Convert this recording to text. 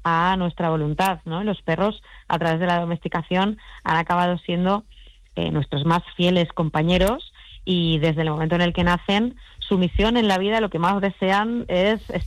a nuestra voluntad, ¿no? Los perros, a través de la domesticación, han acabado siendo nuestros más fieles compañeros, y desde el momento en el que nacen, su misión en la vida, lo que más desean es